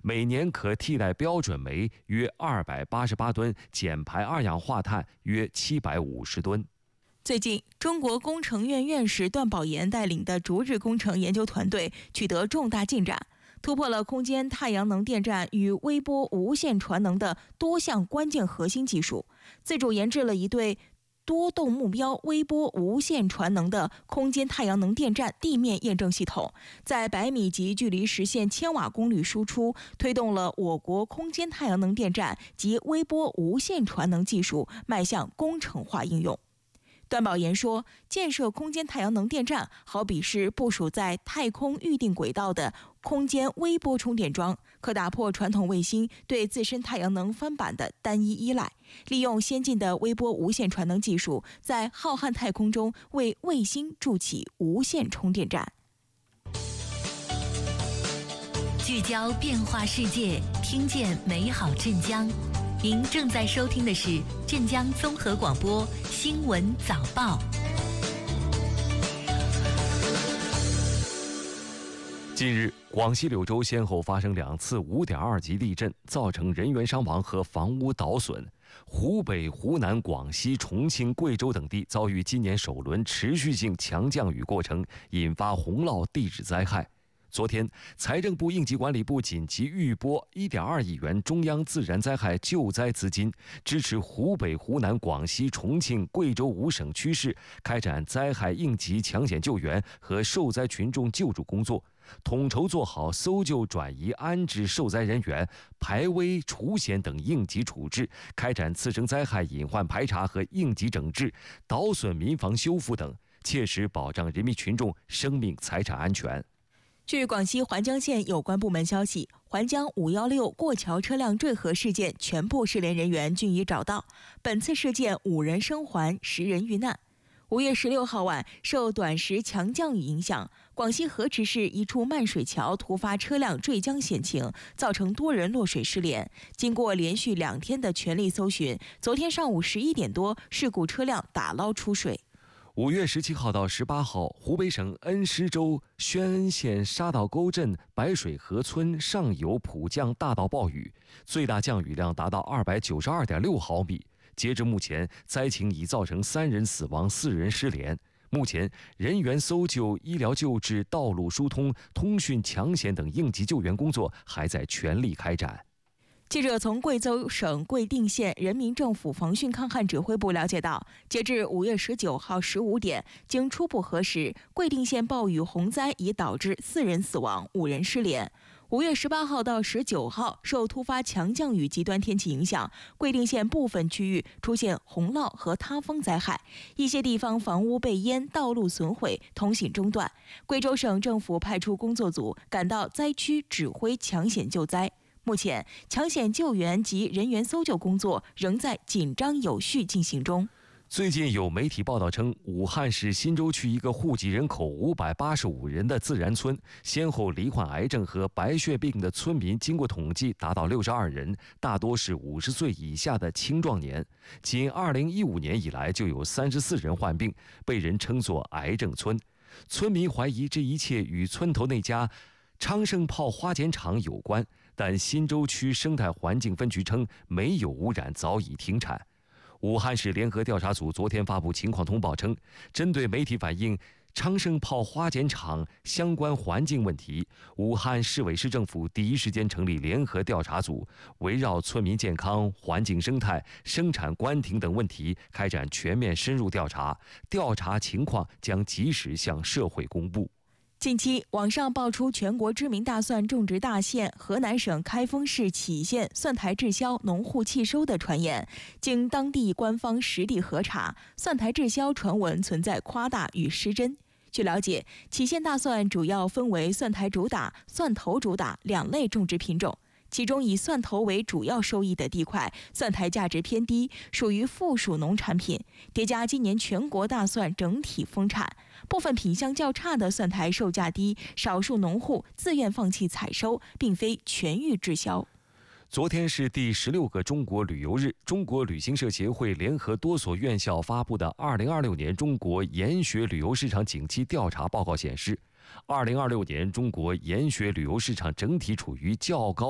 每年可替代标准煤约288吨，减排二氧化碳约750吨。 最近，中国工程院院士段宝岩带领的逐日工程研究团队取得重大进展，突破了空间太阳能电站与微波无线传能的多项关键核心技术，自主研制了一对多动目标微波无线传能的空间太阳能电站地面验证系统，在100米级距离实现1000瓦功率输出，推动了我国空间太阳能电站及微波无线传能技术迈向工程化应用。段宝岩说，建设空间太阳能电站好比是部署在太空预定轨道的空间微波充电桩，可打破传统卫星对自身太阳能翻版的单一依赖，利用先进的微波无线传能技术，在浩瀚太空中为卫星筑起无线充电站。 聚焦变化世界，听见美好镇江。您正在收听的是镇江综合广播新闻早报。 近日，广西柳州先后发生2次5.2级地震，造成人员伤亡和房屋倒损。湖北、湖南、广西、重庆、贵州等地遭遇今年首轮持续性强降雨过程，引发洪涝地质灾害。昨天，财政部应急管理部紧急预拨1.2亿元中央自然灾害救灾资金，支持湖北、湖南、广西、重庆、贵州5省区市开展灾害应急抢险救援和受灾群众救助工作，统筹做好搜救、转移、安置受灾人员、排危除险等应急处置，开展次生灾害隐患排查和应急整治、倒损民房修复等，切实保障人民群众生命财产安全。 据广西环江县有关部门消息，环江516过桥车辆坠河事件全部失联人员均已找到，本次事件5人生还，10人遇难。5月16号晚，受短时强降雨影响，广西河池市一处漫水桥突发车辆坠江险情，造成多人落水失联。经过连续2天的全力搜寻，昨天上午11点多，事故车辆打捞出水。 5月17号到18号，湖北省恩施州宣恩县沙道沟镇白水河村上游普降大到暴雨，最大降雨量达到292.6毫米。截至目前，灾情已造成3人死亡、4人失联。目前，人员搜救、医疗救治、道路疏通、通讯抢险等应急救援工作还在全力开展。 记者从贵州省贵定县人民政府防汛抗旱指挥部了解到，截至5月19号15点，经初步核实，贵定县暴雨洪灾已导致4人死亡、5人失联。5月18号到19号，受突发强降雨极端天气影响，贵定县部分区域出现洪涝和塌方灾害，一些地方房屋被淹，道路损毁，通信中断。贵州省政府派出工作组赶到灾区指挥抢险救灾。目前，抢险救援及人员搜救工作仍在紧张有序进行中。 最近有媒体报道称，武汉市新洲区一个户籍人口585人的自然村，先后罹患癌症和白血病的村民，经过统计达到62人，大多是50岁以下的青壮年。仅2015年以来，就有34人患病，被人称作癌症村。村民怀疑这一切与村头那家昌盛炮花碱厂有关，但新洲区生态环境分局称没有污染，早已停产。武汉市联合调查组昨天发布情况通报称，针对媒体反映昌盛炮花碱厂相关环境问题，武汉市委市政府第一时间成立联合调查组，围绕村民健康、环境生态、生产关停等问题开展全面深入调查，调查情况将及时向社会公布。 近期，网上爆出全国知名大蒜种植大县河南省开封市杞县蒜台滞销、农户弃收的传言。经当地官方实地核查，蒜台滞销传闻存在夸大与失真。据了解，杞县大蒜主要分为蒜台主打、蒜头主打2类种植品种。其中以蒜头为主要收益的地块，蒜台价值偏低，属于附属农产品。叠加今年全国大蒜整体丰产，部分品相较差的蒜台售价低，少数农户自愿放弃采收，并非全域滞销。 昨天是第16个中国旅游日，中国旅行社协会联合多所院校发布的2026年中国研学旅游市场景气调查报告显示，2026年中国研学旅游市场整体处于较高